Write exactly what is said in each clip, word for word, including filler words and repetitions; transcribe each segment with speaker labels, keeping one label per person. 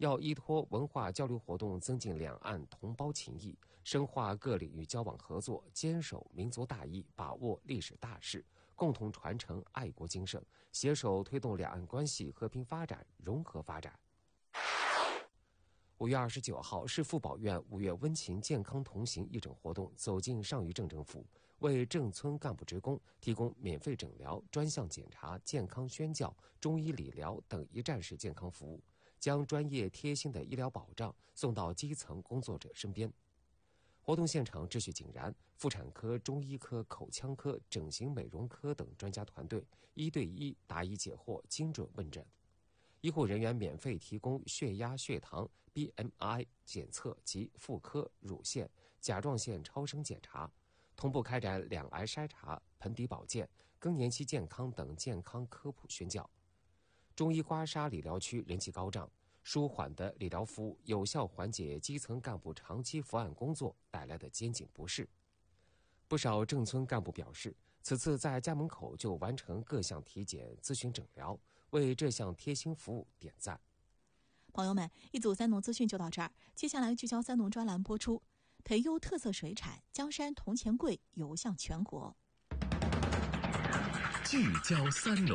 Speaker 1: 要依托文化交流活动增进两岸同胞情谊，深化各领域交往合作，坚守民族大义，把握历史大势，共同传承爱国精神，携手推动两岸关系和平发展、融合发展。五月二十九号，市妇保院五月温情健康同行义诊活动走进上虞镇政府，为镇村干部职工提供免费诊疗、专项检查、健康宣教、中医理疗等一站式健康服务，将专业贴心的医疗保障送到基层工作者身边。活动现场秩序井然，妇产科、中医科、口腔科、整形美容科等专家团队一对一答疑解惑，精准问诊。医护人员免费提供血压、血糖、B M I 检测及妇科、乳腺、甲状腺超声检查，同步开展两癌筛查、盆底保健、更年期健康等健康科普宣教。中医刮痧理疗区人气高涨，舒缓的理疗服务有效缓解基层干部长期伏案工作带来的肩颈不适。不少镇村干部表示，此次在家门口就完成各项体检、咨询、诊疗，为这项贴心服务点赞。
Speaker 2: 朋友们，一组三农资讯就到这儿，接下来聚焦三农专栏播出，培优特色水产，江山铜钱桂游向全国。
Speaker 3: 聚焦三农。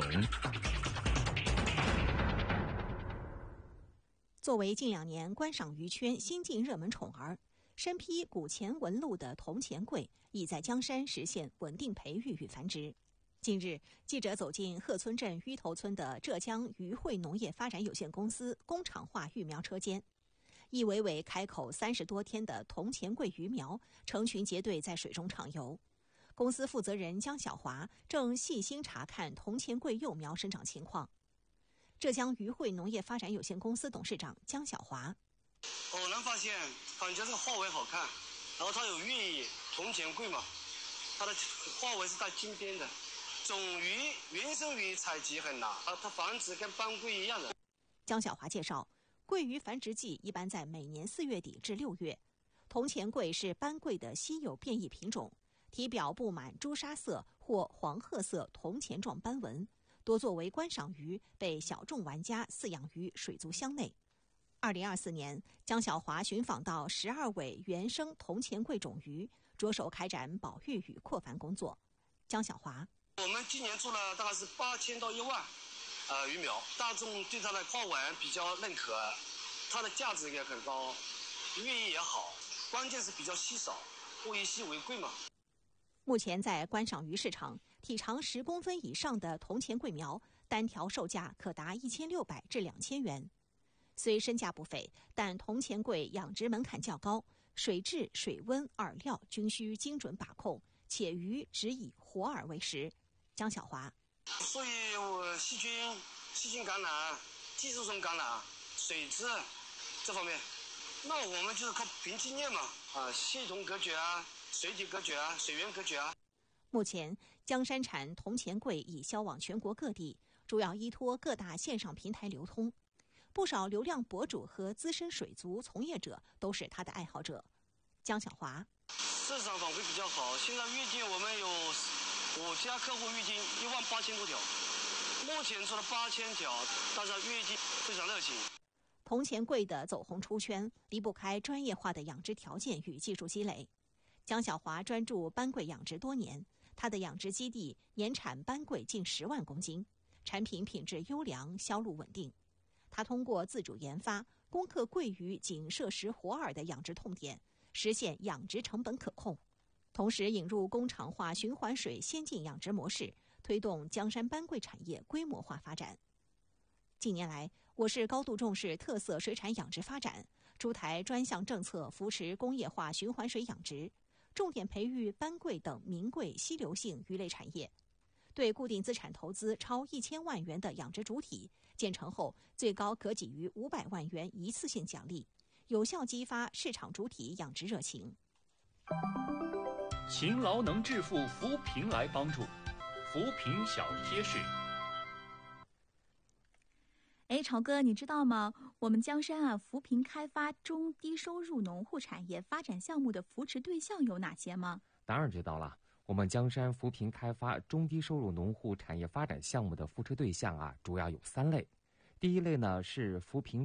Speaker 2: 作为近两年观赏鱼圈新晋热门宠儿，身披古钱纹路的铜钱桂已在江山实现稳定培育与繁殖。近日，记者走进鹤村镇鱼头村的浙江渔汇农业发展有限公司工厂化育苗车间，一尾尾开口三十多天的铜钱桂鱼苗成群结队在水中畅游。公司负责人江小华正细心查看铜钱桂幼苗生长情况。浙江渔汇农业发展有限公司董事长江小华：
Speaker 4: 偶然发现，感觉这个花纹好看，然后它有寓意铜钱桂嘛，它的花纹是带金边的。种鱼原生鱼采集很难，它它繁殖跟斑桂一样的。
Speaker 2: 江小华介绍，桂鱼繁殖季一般在每年四月底至六月。铜钱桂是斑桂的稀有变异品种，体表布满朱砂色或黄褐色铜钱状斑纹，多作为观赏鱼，被小众玩家饲养于水族箱内。二零二四年，江小华寻访到十二尾原生铜钱桂种鱼，着手开展保育与扩繁工作。江小华：
Speaker 4: 我们今年做了大概是八千到一万，呃，鱼苗，大众对它的花纹比较认可，它的价值也很高，寓意也好，关键是比较稀少，物以稀为贵嘛。
Speaker 2: 目前在观赏鱼市场，体长十公分以上的铜钱桂苗单条售价可达一千六百至两千元。虽身价不菲，但铜钱桂养殖门槛较高，水质、水温、饵料均需精准把控，且鱼只以活饵为食。江小华：
Speaker 4: 所以我细菌、细菌感染、寄生虫感染、水质这方面，那我们就是靠凭经验嘛，啊，系统隔绝啊，水体隔绝啊，水源隔绝啊。
Speaker 2: 目前，江山产铜钱桂已销往全国各地，主要依托各大线上平台流通。不少流量博主和资深水族从业者都是他的爱好者。江小华：
Speaker 4: 市场反馈比较好，现在预定我们有五家客户预定一万八千多条，目前做了八千条，大家预定非常热情。
Speaker 2: 铜钱桂的走红出圈，离不开专业化的养殖条件与技术积累。江小华专注斑桂养殖多年，他的养殖基地年产斑桂近十万公斤，产品品质优良，销路稳定。他通过自主研发，攻克桂鱼仅摄食活饵的养殖痛点，实现养殖成本可控。同时引入工厂化循环水先进养殖模式，推动江山斑桂产业规模化发展。近年来，我市高度重视特色水产养殖发展，出台专项政策扶持工业化循环水养殖，重点培育斑桂等名贵稀流性鱼类产业。对固定资产投资超一千万元的养殖主体，建成后最高可给予五百万元一次性奖励，有效激发市场主体养殖热情。
Speaker 3: 勤劳能致富，扶贫来帮助，扶贫小贴士。
Speaker 5: 哎，朝哥，你知道吗？我们江山啊，扶贫开发中低收入农户产业发展项目的扶持对象有哪些吗？
Speaker 1: 当然知道了。我们江山扶贫开发中低收入农户产业发展项目的扶持对象啊，主要有三类。第一类呢是扶贫